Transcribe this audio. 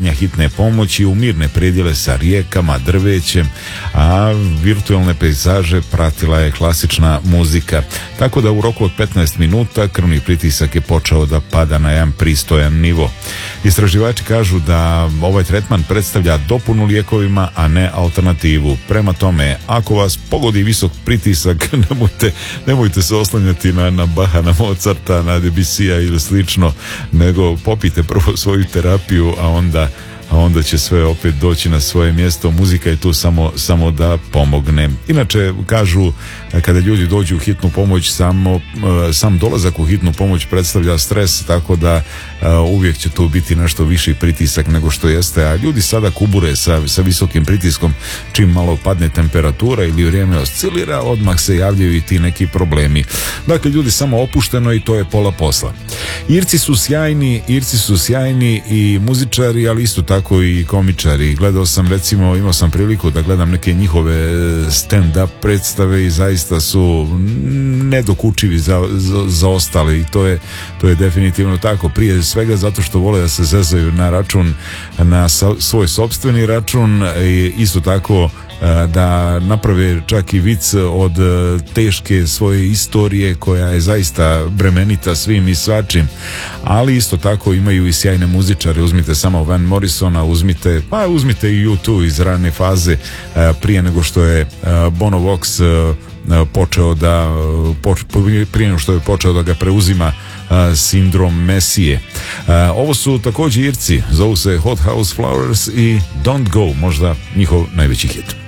suradnja hitne pomoći u mirne predjele sa rijekama, drvećem, a virtualne pejzaže pratila je klasična muzika. Tako da u roku od 15 minuta krvni pritisak je počeo da pada na jedan pristojan nivo. Istraživači kažu da ovaj tretman predstavlja dopunu lijekovima, a ne alternativu. Prema tome, ako vas pogodi visok pritisak, nemojte se oslanjati na Baha, na Mozarta, na Debussija ili slično, nego popijte prvo svoju terapiju, a onda će sve opet doći na svoje mjesto. Muzika je tu samo da pomogne. Inače, kažu, kada ljudi dođu u hitnu pomoć, sam dolazak u hitnu pomoć predstavlja stres, tako da uvijek će tu biti nešto viši pritisak nego što jeste, a ljudi sada kubure sa visokim pritiskom. Čim malo padne temperatura ili vrijeme oscilira, odmah se javljaju i ti neki problemi. Dakle, ljudi, samo opušteno i to je pola posla. Irci su sjajni i muzičari, ali isto tako i komičari. Gledao sam, recimo, imao sam priliku da gledam neke njihove stand-up predstave i zaista su nedokučivi za ostale, i to je definitivno tako. Prije svega zato što vole da se zezaju na svoj sopstveni račun, i isto tako da naprave čak i vic od teške svoje istorije koja je zaista bremenita svim i svačim, ali isto tako imaju i sjajne muzičare. Uzmite samo Van Morrisona, uzmite i U2 iz rane faze, prije nego što je Bono Vox prije nego što je počeo da ga preuzima sindrom Mesije. Ovo su također Irci, zovu se Hot House Flowers i Don't Go, možda njihov najveći hit.